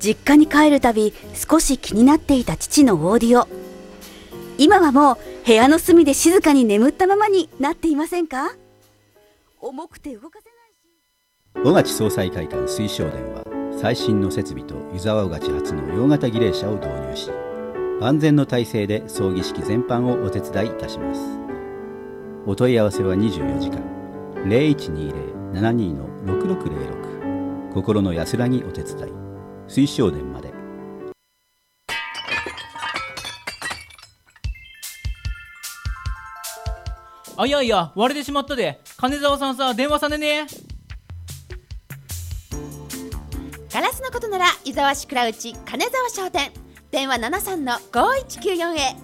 実家に帰るたび少し気になっていた父のオーディオ。今はもう部屋の隅で静かに眠ったままになっていませんか？重くて動かせないし。 小勝総裁会館水晶殿は最新の設備と湯沢小勝初の洋型儀礼車を導入し、万全の体制で葬儀式全般をお手伝いいたします。お問い合わせは24時間 0120-72-6606 心の安らぎお手伝い水晶殿まで。 あ、いやいや、割れてしまったで。金沢さんさ、電話さねね。 ガラスのことなら湯沢市倉内金沢商店、電話73-5194へ。